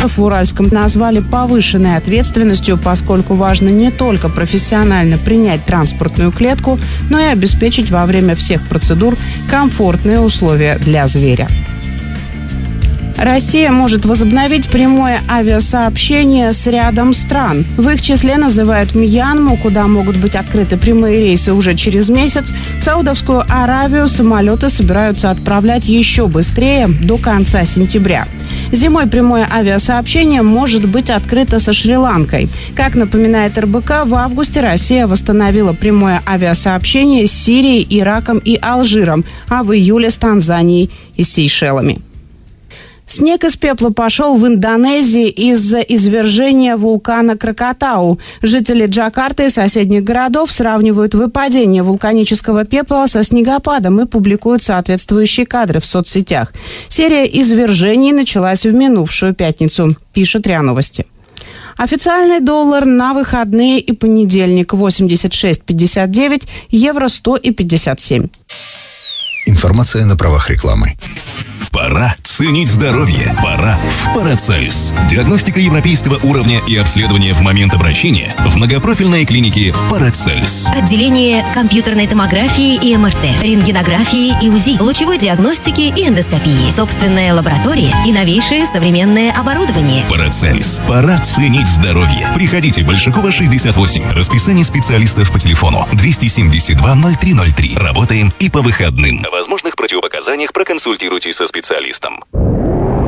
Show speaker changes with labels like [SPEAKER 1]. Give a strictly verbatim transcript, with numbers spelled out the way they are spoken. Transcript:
[SPEAKER 1] в Уральском назвали повышенной ответственностью, поскольку важно не только профессионально принять транспортную клетку, но и обеспечить во время всех процедур комфортные условия для зверя. Россия может возобновить прямое авиасообщение с рядом стран. В их числе называют Мьянму, куда могут быть открыты прямые рейсы уже через месяц. В Саудовскую Аравию самолеты собираются отправлять еще быстрее, до конца сентября. Зимой прямое авиасообщение может быть открыто со Шри-Ланкой. Как напоминает эр бэ ка, в августе Россия восстановила прямое авиасообщение с Сирией, Ираком и Алжиром, а в июле с Танзанией и Сейшелами. Снег из пепла пошел в Индонезии из-за извержения вулкана Кракатау. Жители Джакарты и соседних городов сравнивают выпадение вулканического пепла со снегопадом и публикуют соответствующие кадры в соцсетях. Серия извержений началась в минувшую пятницу, пишет РИА Новости. Официальный доллар на выходные и понедельник восемьдесят шесть пятьдесят девять, евро сто и пятьдесят семь.
[SPEAKER 2] Информация на правах рекламы.
[SPEAKER 3] Пора ценить здоровье. Пора в Парацельс. Диагностика европейского уровня и обследование в момент обращения в многопрофильной клинике Парацельс.
[SPEAKER 4] Отделение компьютерной томографии и эм эр тэ, рентгенографии и УЗИ, лучевой диагностики и эндоскопии, собственная лаборатория и новейшее современное оборудование.
[SPEAKER 3] Парацельс. Пора ценить здоровье. Приходите, Большакова, шестьдесят восемь. Расписание специалистов по телефону двести семьдесят два ноль три ноль три. Работаем и по выходным. О возможных противопоказаниях проконсультируйтесь со специалистом.